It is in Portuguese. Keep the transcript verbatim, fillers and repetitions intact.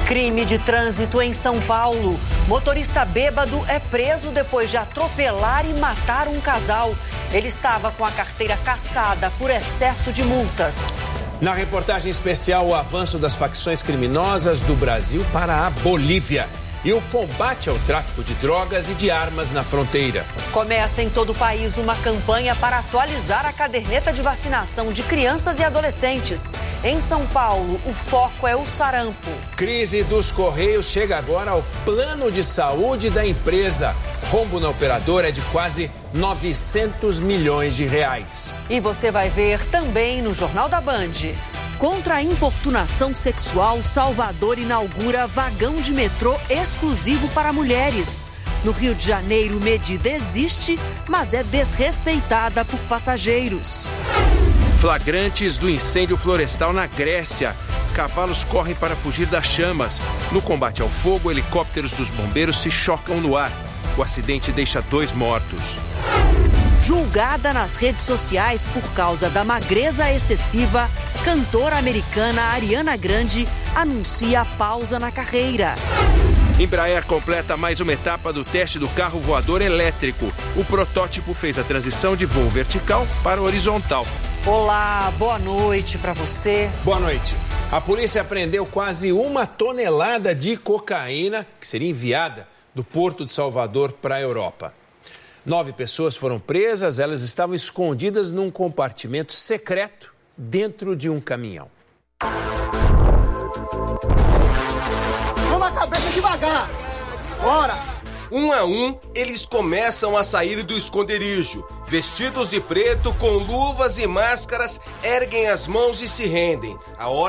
Crime de trânsito em São Paulo. Motorista bêbado é preso depois de atropelar e matar um casal. Ele estava com a carteira cassada por excesso de multas. Na reportagem especial, o avanço das facções criminosas do Brasil para a Bolívia e o combate ao tráfico de drogas e de armas na fronteira. Começa em todo o país uma campanha para atualizar a caderneta de vacinação de crianças e adolescentes. Em São Paulo, o foco é o sarampo. Crise dos Correios chega agora ao plano de saúde da empresa. Rombo na operadora é de quase novecentos milhões de reais. E você vai ver também no Jornal da Band. Contra a importunação sexual, Salvador inaugura vagão de metrô exclusivo para mulheres. No Rio de Janeiro, medida existe, mas é desrespeitada por passageiros. Flagrantes do incêndio florestal na Grécia. Cavalos correm para fugir das chamas. No combate ao fogo, helicópteros dos bombeiros se chocam no ar. O acidente deixa dois mortos. Julgada nas redes sociais por causa da magreza excessiva, cantora americana Ariana Grande anuncia pausa na carreira. Embraer completa mais uma etapa do teste do carro voador elétrico. O protótipo fez a transição de voo vertical para horizontal. Olá, boa noite para você. Boa noite. A polícia apreendeu quase uma tonelada de cocaína que seria enviada do Porto de Salvador para a Europa. Nove pessoas foram presas, elas estavam escondidas num compartimento secreto dentro de um caminhão. Vamos a cabeça devagar! Bora! Um a um, eles começam a sair do esconderijo. Vestidos de preto, com luvas e máscaras, erguem as mãos e se rendem. A hora